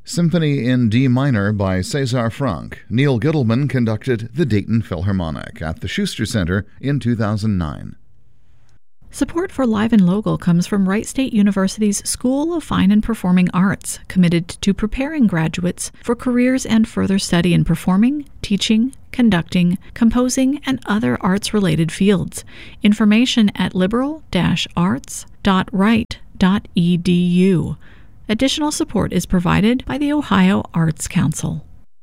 Symphony in D minor by César Franck. Neil Gittleman conducted the Dayton Philharmonic at the Schuster Center in 2009. Support for Live and Local comes from Wright State University's School of Fine and Performing Arts, committed to preparing graduates for careers and further study in performing, teaching, conducting, composing, and other arts-related fields. Information at liberal-arts.wright.edu. Additional support is provided by the Ohio Arts Council.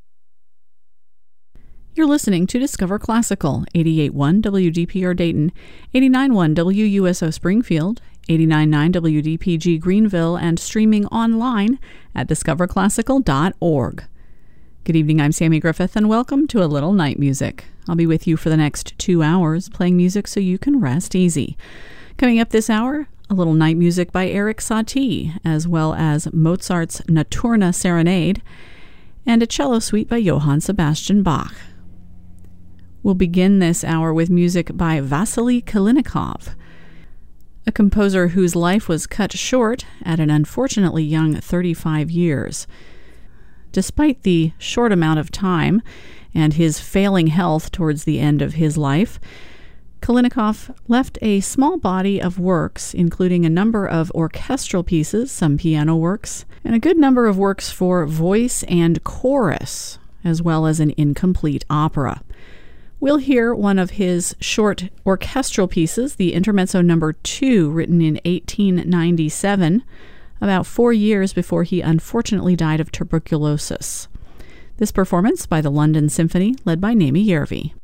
You're listening to Discover Classical, 88.1 WDPR Dayton, 89.1 WUSO Springfield, 89.9 WDPG Greenville, and streaming online at discoverclassical.org. Good evening, I'm Sammy Griffith, and welcome to A Little Night Music. I'll be with you for the next 2 hours, playing music so you can rest easy. Coming up this hour, a little night music by Erik Satie, as well as Mozart's Notturna Serenade, and a cello suite by Johann Sebastian Bach. We'll begin this hour with music by Vasily Kalinikov, a composer whose life was cut short at an unfortunately young 35 years. Despite the short amount of time and his failing health towards the end of his life, Kalinikov left a small body of works, including a number of orchestral pieces, some piano works, and a good number of works for voice and chorus, as well as an incomplete opera. We'll hear one of his short orchestral pieces, the Intermezzo No. 2, written in 1897, about 4 years before he unfortunately died of tuberculosis. This performance by the London Symphony, led by Naimi Järvi.